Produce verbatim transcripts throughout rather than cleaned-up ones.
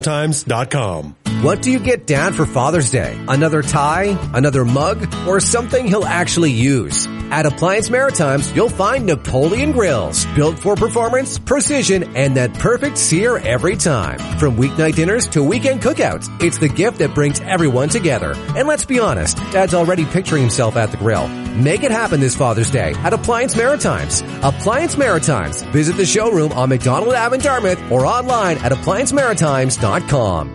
Times dot com. What do you get Dad for Father's Day? Another tie? Another mug? Or something he'll actually use? At Appliance Maritimes, you'll find Napoleon grills, built for performance, precision, and that perfect sear every time. From weeknight dinners to weekend cookouts, it's the gift that brings everyone together. And let's be honest, Dad's already picturing himself at the grill. Make it happen this Father's Day at Appliance Maritimes. Appliance Maritimes. Visit the showroom on McDonald Avenue in Dartmouth or online at appliance maritimes dot com.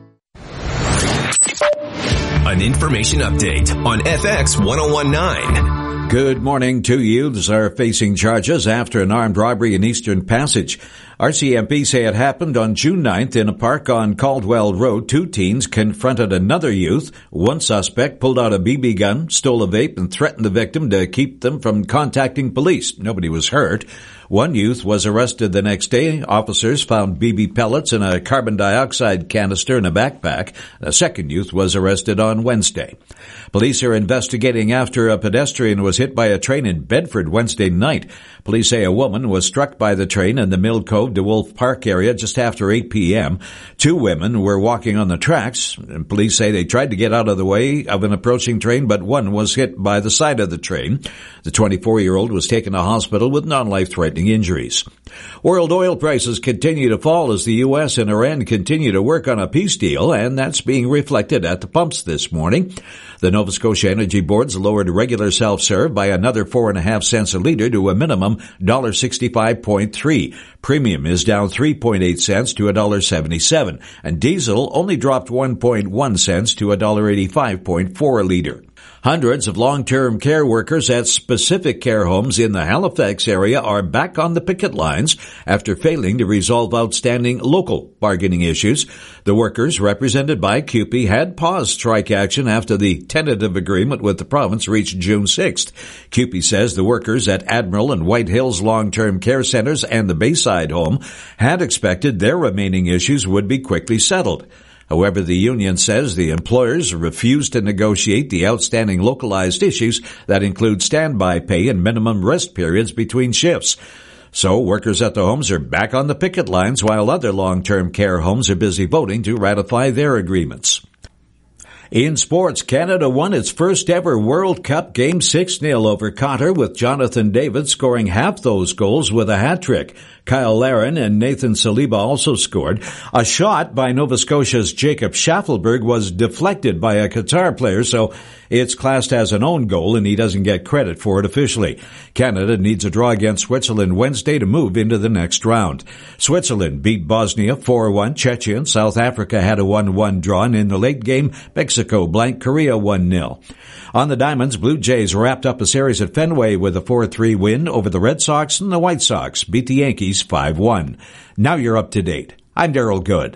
An information update on F X one oh one point nine. Good morning. Two youths are facing charges after an armed robbery in Eastern Passage. R C M P say it happened on June ninth in a park on Caldwell Road. Two teens confronted another youth. One suspect pulled out a B B gun, stole a vape, and threatened the victim to keep them from contacting police. Nobody was hurt. One youth was arrested the next day. Officers found B B pellets in a carbon dioxide canister in a backpack. A second youth was arrested on Wednesday. Police are investigating after a pedestrian was hit by a train in Bedford Wednesday night. Police say a woman was struck by the train in the Mill Cove DeWolf Park area just after eight p.m. Two women were walking on the tracks. And police say they tried to get out of the way of an approaching train, but one was hit by the side of the train. The twenty-four-year-old was taken to hospital with non-life-threatening injuries. World oil prices continue to fall as the U S and Iran continue to work on a peace deal, and that's being reflected at the pumps this morning. The Nova Scotia Energy Board's lowered regular self-serve by another four and a half cents a litre to a minimum one dollar sixty-five point three. Premium is down three point eight cents to one dollar seventy-seven, and diesel only dropped one point one cents to one dollar eighty-five point four a litre. Hundreds of long-term care workers at specific care homes in the Halifax area are back on the picket lines after failing to resolve outstanding local bargaining issues. The workers, represented by C U P E, had paused strike action after the tentative agreement with the province reached June sixth. C U P E says the workers at Admiral and White Hills Long-Term Care Centres and the Bayside Home had expected their remaining issues would be quickly settled. However, the union says the employers refused to negotiate the outstanding localized issues that include standby pay and minimum rest periods between shifts. So workers at the homes are back on the picket lines while other long-term care homes are busy voting to ratify their agreements. In sports, Canada won its first ever World Cup game six nil over Qatar, with Jonathan David scoring half those goals with a hat-trick. Kyle Larin and Nathan Saliba also scored. A shot by Nova Scotia's Jacob Schaffelberg was deflected by a Qatar player, so it's classed as an own goal and he doesn't get credit for it officially. Canada needs a draw against Switzerland Wednesday to move into the next round. Switzerland beat Bosnia four one. Czechia and South Africa had a one one draw, and in the late game, Mexico blanked Korea one nil. On the Diamonds, Blue Jays wrapped up a series at Fenway with a four three win over the Red Sox, and the White Sox beat the Yankees five one. Now you're up to date. I'm Daryl Good.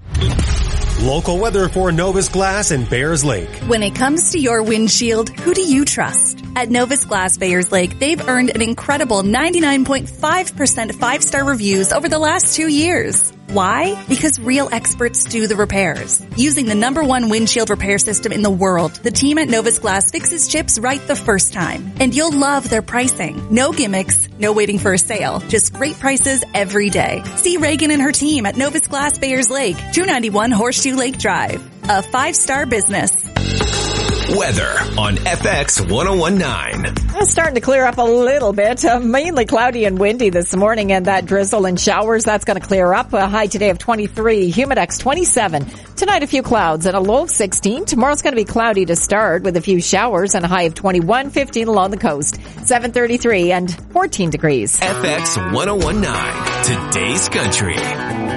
Local weather for Novus Glass and Bayers Lake. When it comes to your windshield, who do you trust? At Novus Glass Bayers Lake, they've earned an incredible ninety-nine point five percent five-star reviews over the last two years. Why? Because real experts do the repairs. Using the number one windshield repair system in the world, the team at Novus Glass fixes chips right the first time. And you'll love their pricing. No gimmicks, no waiting for a sale, just great prices every day. See Reagan and her team at Novus Glass Bayers Lake, two ninety-one Horseshoe Lake Drive. A five-star business. Weather on F X one oh one point nine. It's starting to clear up a little bit. Uh, mainly cloudy and windy this morning, and that drizzle and showers, that's going to clear up. A high today of twenty-three, Humidex twenty-seven. Tonight a few clouds and a low of sixteen. Tomorrow's going to be cloudy to start with a few showers and a high of twenty-one, fifteen along the coast. seven thirty-three and fourteen degrees. F X one oh one point nine, today's country.